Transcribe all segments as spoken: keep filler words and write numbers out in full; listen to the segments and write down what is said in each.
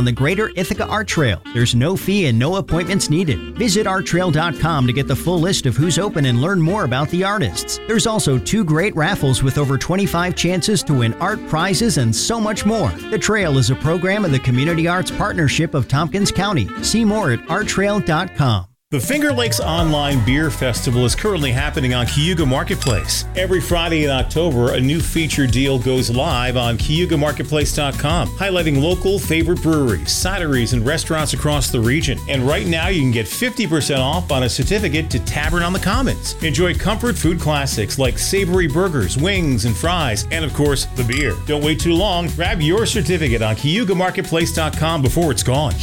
on the Greater Ithaca Art Trail. There's no fee and no appointments needed. Visit art trail dot com to get the full list of who's open and learn more about the artists. There's also two great raffles with over twenty-five chances to win art prizes and so much more. The Trail is a program of the Community Arts Partnership of Tompkins County. See more at art trail dot com. The Finger Lakes Online Beer Festival is currently happening on Cayuga Marketplace. Every Friday in October, a new feature deal goes live on cayuga marketplace dot com, highlighting local favorite breweries, cideries, and restaurants across the region. And right now, you can get fifty percent off on a certificate to Tavern on the Commons. Enjoy comfort food classics like savory burgers, wings, and fries, and of course, the beer. Don't wait too long. Grab your certificate on cayuga marketplace dot com before it's gone.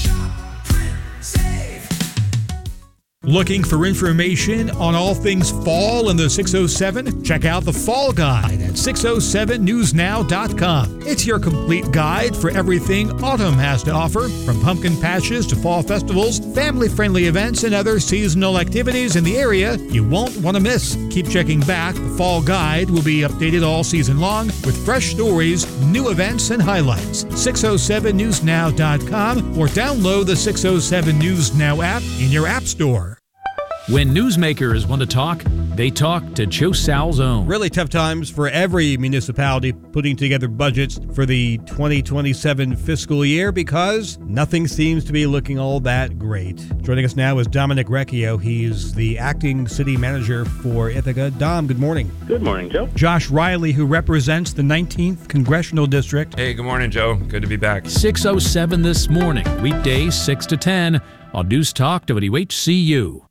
Looking for information on all things fall in the six oh seven? Check out the Fall Guide at six oh seven news now dot com. It's your complete guide for everything autumn has to offer, from pumpkin patches to fall festivals, family-friendly events, and other seasonal activities in the area you won't want to miss. Keep checking back. The Fall Guide will be updated all season long with fresh stories, new events, and highlights. six oh seven news now dot com or download the six oh seven News Now app in your app store. When newsmakers want to talk, they talk to Joe Sal's own. Really tough times for every municipality putting together budgets for the twenty twenty-seven fiscal year because nothing seems to be looking all that great. Joining us now is Dominic Recchio. He's the acting city manager for Ithaca. Dom, good morning. Good morning, Joe. Josh Riley, who represents the nineteenth Congressional District. Hey, good morning, Joe. Good to be back. six oh seven this morning, weekdays six to ten on News Talk W H C U.